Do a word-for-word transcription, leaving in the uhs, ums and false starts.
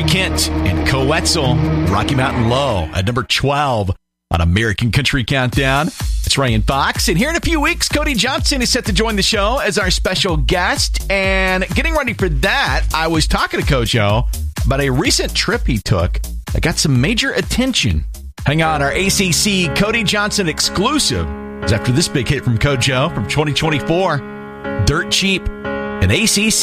Kent and Coetzel, Rocky Mountain Low at number twelve on American Country Countdown. It's Ryan Fox, and here in a few weeks, Cody Johnson is set to join the show as our special guest. And getting ready for that, I was talking to Kojo about a recent trip he took that got some major attention. Hang on, our A C C Cody Johnson exclusive is after this big hit from Kojo from twenty twenty-four, Dirt Cheap, and A C C.